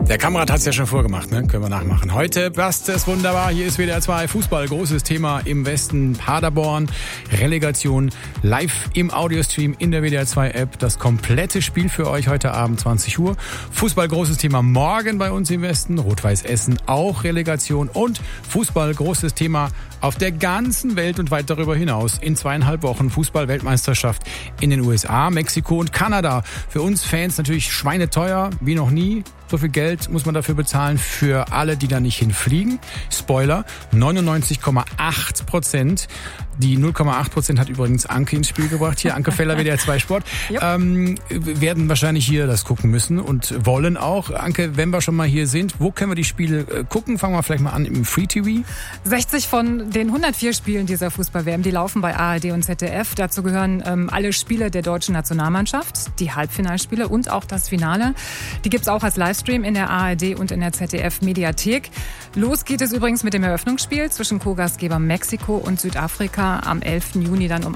Der Kamerad hat es ja schon vorgemacht, ne? Können wir nachmachen. Heute passt es wunderbar. Hier ist WDR 2 Fußball. Großes Thema im Westen. Paderborn, Relegation, live im Audiostream in der WDR 2 App. Das komplette Spiel für euch heute Abend 20 Uhr. Fußball, großes Thema morgen bei uns im Westen. Rot-Weiß Essen, auch Relegation. Und Fußball, großes Thema auf der ganzen Welt und weit darüber hinaus. In 2,5 Wochen Fußball-Weltmeisterschaft in den USA, Mexiko und Kanada. Für uns Fans natürlich schweineteuer, wie noch nie. So viel Geld muss man dafür bezahlen für alle, die da nicht hinfliegen. Spoiler, 99,8%. Die 0,8% hat übrigens Anke ins Spiel gebracht. Hier, Anke Feller, WDR 2 Sport. Yep. Werden wahrscheinlich hier das gucken müssen und wollen auch. Anke, wenn wir schon mal hier sind, wo können wir die Spiele gucken? Fangen wir vielleicht mal an im Free TV. 60 von den 104 Spielen dieser Fußball-WM, die laufen bei ARD und ZDF. Dazu gehören alle Spiele der deutschen Nationalmannschaft, die Halbfinalspiele und auch das Finale. Die gibt's auch als Livestream in der ARD und in der ZDF-Mediathek. Los geht es übrigens mit dem Eröffnungsspiel zwischen Co-Gastgeber Mexiko und Südafrika am 11. Juni dann um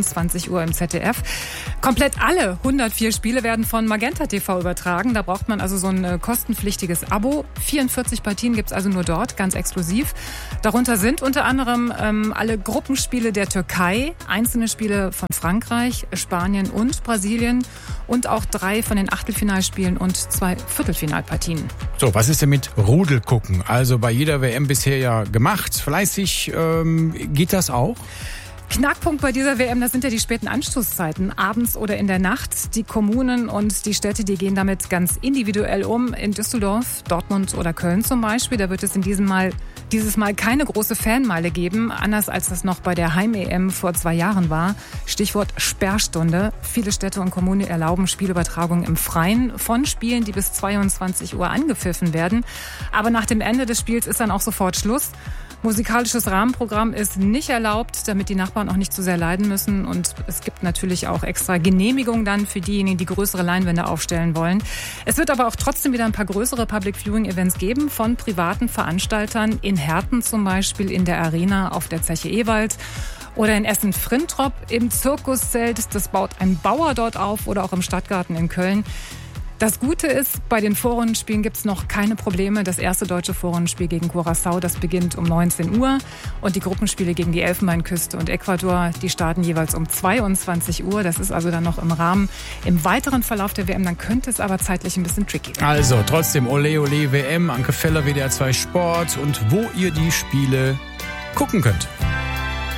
21 Uhr im ZDF. Komplett alle 104 Spiele werden von Magenta TV übertragen. Da braucht man also so ein kostenpflichtiges Abo. 44 Partien gibt's also nur dort, ganz exklusiv. Darunter sind unter anderem alle Gruppenspiele der Türkei, einzelne Spiele von Frankreich, Spanien und Brasilien und auch 3 von den Achtelfinalspielen und 2 Viertelfinalpartien. So, was ist denn mit Rudelgucken? Also bei jeder WM bisher ja gemacht, fleißig. Geht das auch? Knackpunkt bei dieser WM, das sind ja die späten Anstoßzeiten, abends oder in der Nacht. Die Kommunen und die Städte, die gehen damit ganz individuell um. In Düsseldorf, Dortmund oder Köln zum Beispiel, da wird es dieses Mal keine große Fanmeile geben, anders als das noch bei der Heim-EM vor 2 Jahren war. Stichwort Sperrstunde. Viele Städte und Kommunen erlauben Spielübertragungen im Freien von Spielen, die bis 22 Uhr angepfiffen werden. Aber nach dem Ende des Spiels ist dann auch sofort Schluss. Musikalisches Rahmenprogramm ist nicht erlaubt, damit die Nachbarn auch nicht zu sehr leiden müssen. Und es gibt natürlich auch extra Genehmigungen dann für diejenigen, die größere Leinwände aufstellen wollen. Es wird aber auch trotzdem wieder ein paar größere Public Viewing Events geben von privaten Veranstaltern. In Herten zum Beispiel, in der Arena auf der Zeche Ewald. Oder in Essen-Frintrop im Zirkuszelt. Das baut ein Bauer dort auf. Oder auch im Stadtgarten in Köln. Das Gute ist, bei den Vorrundenspielen gibt es noch keine Probleme. Das erste deutsche Vorrundenspiel gegen Curaçao, das beginnt um 19 Uhr. Und die Gruppenspiele gegen die Elfenbeinküste und Ecuador, die starten jeweils um 22 Uhr. Das ist also dann noch im Rahmen. Im weiteren Verlauf der WM, dann könnte es aber zeitlich ein bisschen tricky werden. Also trotzdem Ole Ole WM, Anke Feller, WDR 2 Sport und wo ihr die Spiele gucken könnt.